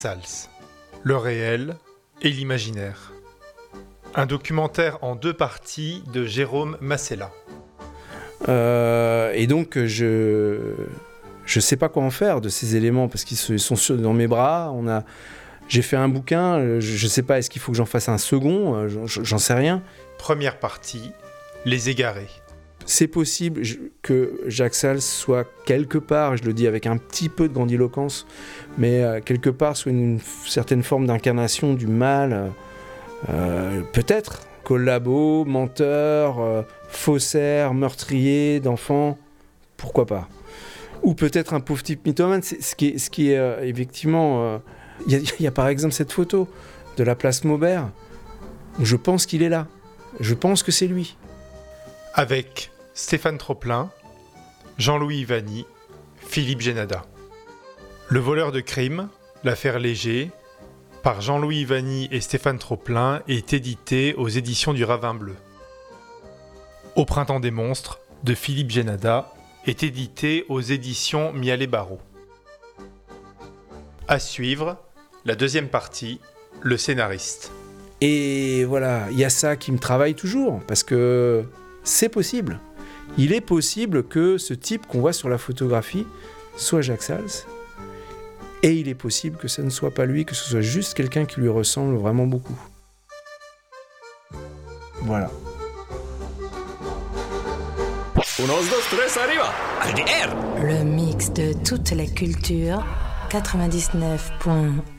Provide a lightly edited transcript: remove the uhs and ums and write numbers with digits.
Sals, le réel et l'imaginaire. Un documentaire en 2 parties de Jérôme Massella. Et donc je sais pas quoi en faire de ces éléments parce qu'ils sont dans mes bras. J'ai fait un bouquin, je sais pas, est-ce qu'il faut que j'en fasse un second, j'en sais rien. Première partie, Les Égarés. C'est possible que Jacques Sals soit quelque part, je le dis avec un petit peu de grandiloquence, mais quelque part soit une certaine forme d'incarnation du mal, peut-être, collabo, menteur, faussaire, meurtrier d'enfants, pourquoi pas. Ou peut-être un pauvre type mythomane, ce qui est effectivement... Il y a par exemple cette photo de la place Maubert, où je pense qu'il est là, je pense que c'est lui. Avec Stéphane Troplin, Jean-Louis Ivany, Philippe Génada. Le voleur de crime, l'affaire Léger, par Jean-Louis Ivany et Stéphane Troplin, est édité aux éditions du Ravin Bleu. Au printemps des monstres, de Philippe Génada, est édité aux éditions Mialet Barreau. À suivre, la deuxième partie, le scénariste. Et voilà, il y a ça qui me travaille toujours, parce que c'est possible. Il est possible que ce type qu'on voit sur la photographie soit Jacques Sals, et il est possible que ce ne soit pas lui, que ce soit juste quelqu'un qui lui ressemble vraiment beaucoup. Voilà. Le mix de toutes les cultures, 99.1